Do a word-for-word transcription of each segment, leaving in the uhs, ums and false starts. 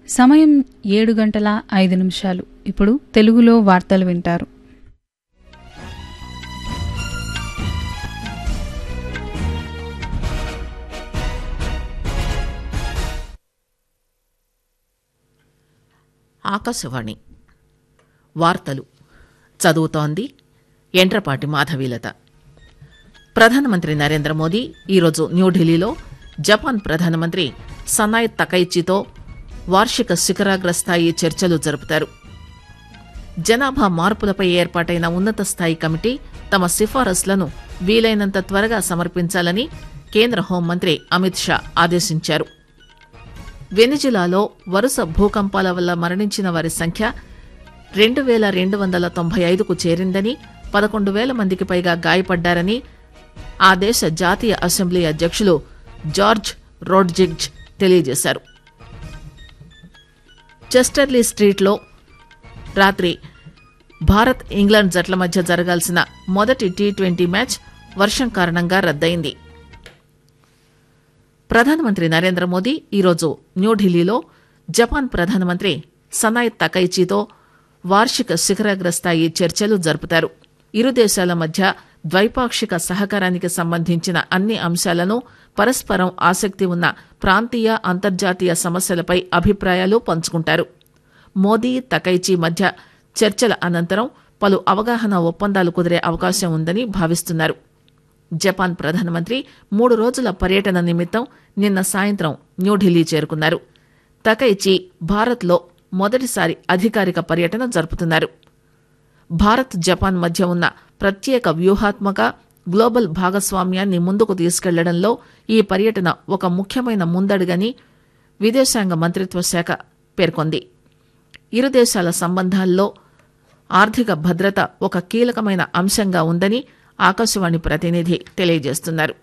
సమయం ఏడు గంటల ఐదు నిమిషాలు. ఇప్పుడు తెలుగులో వార్తలు వింటారు. ఆకాశవాణి వార్తలు చదువుతోంది ఎండ్రపాటి మాధవీలత. ప్రధానమంత్రి నరేంద్ర మోదీ ఈరోజు న్యూఢిల్లీలో జపాన్ ప్రధానమంత్రి సనాయ్ తకైచితో వార్షిక శిఖరాగ్ర స్థాయి చర్చలు జరుపుతారు. జనాభా మార్పులపై ఏర్పాటైన ఉన్నత స్థాయి కమిటీ తమ సిఫారసులను వీలైనంత త్వరగా సమర్పించాలని కేంద్ర హోంమంత్రి అమిత్ షా ఆదేశించారు. వెనిజులాలో వరుస భూకంపాల వల్ల మరణించిన వారి సంఖ్య రెండు వేల రెండు వందల తొంభై ఐదుకు చేరిందని, పదకొండు వేల మందికి పైగా గాయపడ్డారని ఆ దేశ జాతీయ అసెంబ్లీ అధ్యక్షులు జార్జ్ రోడ్జిగ్జ్ తెలియజేశారు. చెస్టర్లీ స్ట్రీట్లో రాత్రి భారత్ ఇంగ్లాండ్ జట్ల మధ్య జరగాల్సిన మొదటి టీ ట్వంటీ మ్యాచ్ వర్షం కారణంగా రద్దయింది. ప్రధానమంత్రి నరేంద్ర మోదీ ఈరోజు న్యూఢిల్లీలో జపాన్ ప్రధానమంత్రి సనాయ్ తకైచితో వార్షిక శిఖరాగ్ర స్థాయి చర్చలు జరుపుతారు. ఇరు దేశాల మధ్య ద్వైపాక్షిక సహకారానికి సంబంధించిన అన్ని అంశాలను, పరస్పరం ఆసక్తి ఉన్న ప్రాంతీయ, అంతర్జాతీయ సమస్యలపై అభిప్రాయాలు పంచుకుంటారు. మోదీ తకైచి మధ్య చర్చల అనంతరం పలు అవగాహన ఒప్పందాలు కుదిరే అవకాశం ఉందని భావిస్తున్నారు. జపాన్ ప్రధానమంత్రి మూడు రోజుల పర్యటన నిమిత్తం నిన్న సాయంత్రం న్యూఢిల్లీ చేరుకున్నారు. తకైచి భారత్లో మొదటిసారి అధికారిక పర్యటన జరుపుతున్నారు. భారత్ జపాన్ మధ్య ఉన్న ప్రత్యేక వ్యూహాత్మక గ్లోబల్ భాగస్వామ్యాన్ని ముందుకు తీసుకెళ్లడంలో ఈ పర్యటన ఒక ముఖ్యమైన ముందడుగని విదేశాంగ మంత్రిత్వ శాఖ పేర్కొంది. ఇరు దేశాల సంబంధాల్లో ఆర్థిక భద్రత ఒక కీలకమైన అంశంగా ఉందని ఆకాశవాణి ప్రతినిధి తెలియజేస్తున్నారు.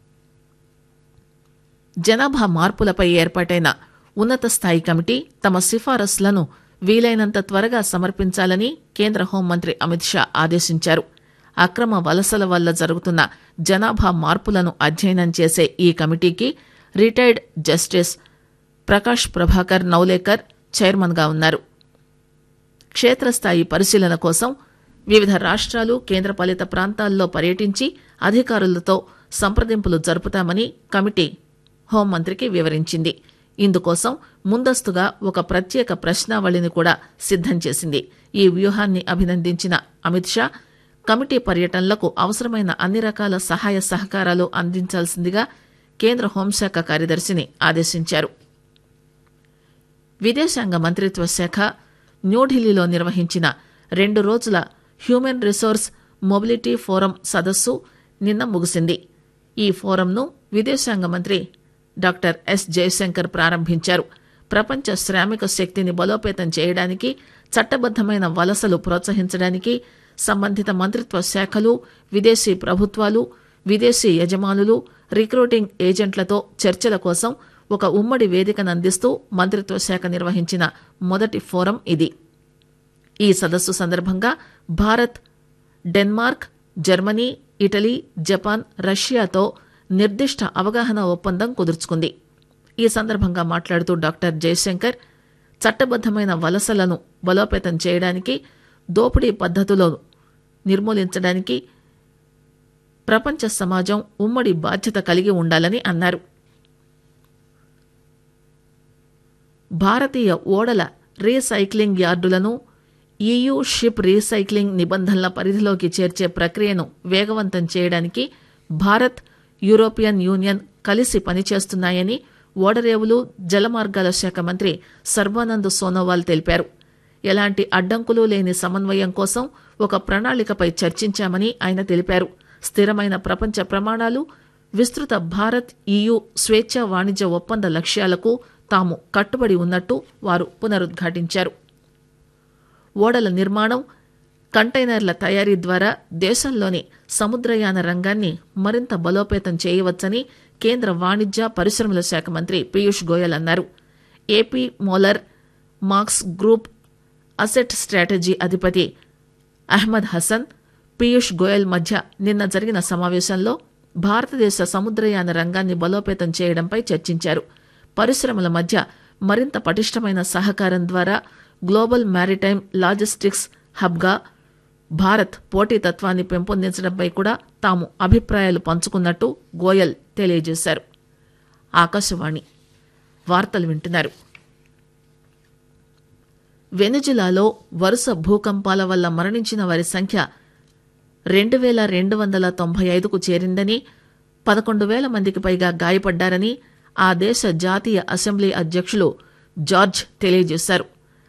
జనాభా మార్పులపై ఏర్పాటైన ఉన్నత స్థాయి కమిటీ తమ సిఫారసులను వీలైనంత త్వరగా సమర్పించాలని కేంద్ర హోంమంత్రి అమిత్ షా ఆదేశించారు. అక్రమ వలసల వల్ల జరుగుతున్న జనాభా మార్పులను అధ్యయనం చేసే ఈ కమిటీకి రిటైర్డ్ జస్టిస్ ప్రకాష్ ప్రభాకర్ నౌలేకర్ చైర్మన్గా ఉన్నారు. క్షేత్రస్థాయి పరిశీలన కోసం వివిధ రాష్ట్రాలు, కేంద్రపాలిత ప్రాంతాల్లో పర్యటించి అధికారులతో సంప్రదింపులు జరుపుతామని కమిటీ హోంమంత్రికి వివరించింది. ఇందుకోసం ముందస్తుగా ఒక ప్రత్యేక ప్రశ్నావళిని కూడా సిద్దం చేసింది. ఈ వ్యూహాన్ని అభినందించిన అమిత్ షా కమిటీ పర్యటనలకు అవసరమైన అన్ని రకాల సహాయ సహకారాలు అందించాల్సిందిగా కేంద్ర హోంశాఖ కార్యదర్శిని ఆదేశించారు. విదేశాంగ మంత్రిత్వ శాఖ న్యూఢిల్లీలో నిర్వహించిన రెండు రోజుల హ్యూమన్ రిసోర్స్ మొబిలిటీ ఫోరం సదస్సు నిన్న ముగిసింది. ఈ ఫోరంను విదేశాంగ మంత్రి డాక్టర్ ఎస్ జయశంకర్ ప్రారంభించారు. ప్రపంచ శ్రామిక శక్తిని బలోపేతం చేయడానికి, చట్టబద్దమైన వలసలు ప్రోత్సహించడానికి సంబంధిత మంత్రిత్వ శాఖలు, విదేశీ ప్రభుత్వాలు, విదేశీ యజమానులు, రిక్రూటింగ్ ఏజెంట్లతో చర్చల కోసం ఒక ఉమ్మడి వేదికను అందిస్తూ మంత్రిత్వ శాఖ నిర్వహించిన మొదటి ఫోరం ఇది. ఈ సదస్సు సందర్భంగా Bharat, Denmark, Germany, Italy, Japan, రష్యాతో నిర్దిష్ట అవగాహన ఒప్పందం కుదుర్చుకుంది. ఈ సందర్భంగా మాట్లాడుతూ డాక్టర్ జయశంకర్ చట్టబద్దమైన వలసలను బలోపేతం చేయడానికి, దోపిడీ పద్ధతులను నిర్మూలించడానికి ప్రపంచ సమాజం ఉమ్మడి బాధ్యత కలిగి ఉండాలని అన్నారు. భారతీయ ఓడల రీసైక్లింగ్ యార్డులను ఈయూ షిప్ రీసైక్లింగ్ నిబంధనల పరిధిలోకి చేర్చే ప్రక్రియను వేగవంతం చేయడానికి భారత్, యూరోపియన్ యూనియన్ కలిసి పనిచేస్తున్నాయని ఓడరేవులు, జలమార్గాల శాఖ మంత్రి సర్బానంద్ సోనోవాల్ తెలిపారు. ఎలాంటి అడ్డంకులు లేని సమన్వయం కోసం ఒక ప్రణాళికపై చర్చించామని ఆయన తెలిపారు. స్థిరమైన ప్రపంచ ప్రమాణాలు, విస్తృత భారత్ ఈయూ స్వేచ్ఛా వాణిజ్య ఒప్పంద లక్ష్యాలకు తాము కట్టుబడి ఉన్నట్టు వారు పునరుద్ఘాటించారు. ఓడల నిర్మాణం, కంటైనర్ల తయారీ ద్వారా దేశంలోని సముద్రయాన రంగాన్ని మరింత బలోపేతం చేయవచ్చని కేంద్ర వాణిజ్య, పరిశ్రమల శాఖ మంత్రి పీయూష్ గోయల్ అన్నారు. AP Moller marks group asset strategy అధిపతి అహ్మద్ హసన్, పీయూష్ గోయల్ మధ్య నిన్న జరిగిన సమావేశంలో భారతదేశ సముద్రయాన రంగాన్ని బలోపేతం చేయడంపై చర్చించారు. పరిశ్రమల మధ్య మరింత పటిష్టమైన సహకారం ద్వారా గ్లోబల్ మ్యారిటైమ్ లాజిస్టిక్స్ హబ్గా భారత్ పోటీతత్వాన్ని పెంపొందించడంపై కూడా తాము అభిప్రాయాలు పంచుకున్నట్టు గోయల్ తెలియజేశారు. ఆకాశవాణి వార్తలు వింటున్నారు. వెనుజులాలో వరుస భూకంపాల వల్ల మరణించిన వారి సంఖ్య రెండు వేల రెండు వందల తొంభై ఐదుకు చేరిందని, పదకొండు వేల మందికి పైగా గాయపడ్డారని ఆ దేశ జాతీయ అసెంబ్లీ అధ్యక్షులు జార్జ్ తెలియజేశారు.